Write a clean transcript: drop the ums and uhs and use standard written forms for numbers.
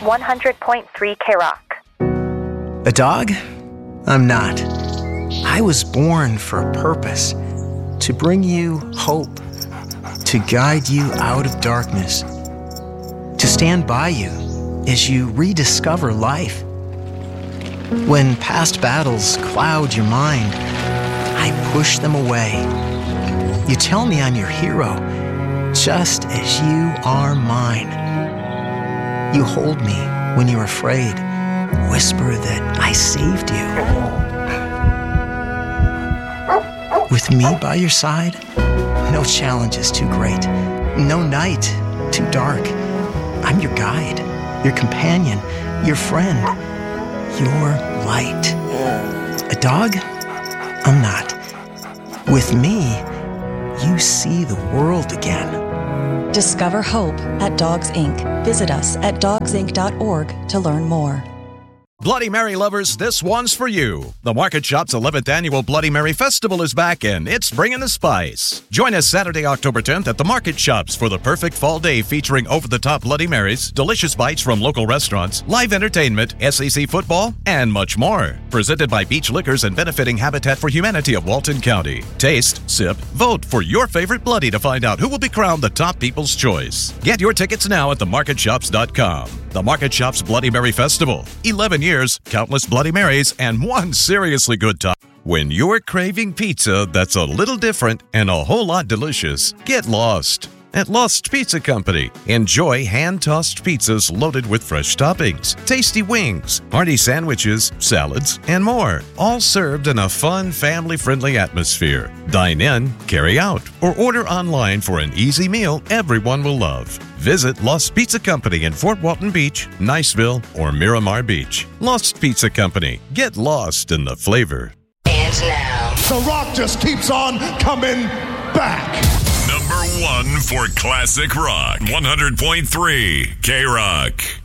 100.3 K-Rock. A dog? I'm not. I was born for a purpose. To bring you hope. To guide you out of darkness. To stand by you as you rediscover life. When past battles cloud your mind, I push them away. You tell me I'm your hero, just as you are mine. You hold me when you're afraid, whisper that I saved you. With me by your side, no challenge is too great, no night too dark. I'm your guide, your companion, your friend, your light. A dog? I'm not. With me, you see the world again. Discover hope at Dogs Inc. Visit us at dogsinc.org to learn more. Bloody Mary lovers, this one's for you. The Market Shop's 11th annual Bloody Mary Festival is back and it's bringing the spice. Join us Saturday, October 10th at the Market Shops for the perfect fall day featuring over-the-top Bloody Marys, delicious bites from local restaurants, live entertainment, SEC football, and much more. Presented by Beach Liquors and benefiting Habitat for Humanity of Walton County. Taste, sip, vote for your favorite Bloody to find out who will be crowned the top people's choice. Get your tickets now at themarketshops.com. The Market Shops Bloody Mary Festival. 11 years, countless Bloody Marys, and one seriously good time. When you're craving pizza that's a little different and a whole lot delicious, get lost at Lost Pizza Company. Enjoy hand-tossed pizzas loaded with fresh toppings, tasty wings, hearty sandwiches, salads, and more. All served in a fun, family-friendly atmosphere. Dine in, carry out, or order online for an easy meal everyone will love. Visit Lost Pizza Company in Fort Walton Beach, Niceville, or Miramar Beach. Lost Pizza Company. Get lost in the flavor. And now, The Rock just keeps on coming back. Number one for classic rock, 100.3 K-Rock.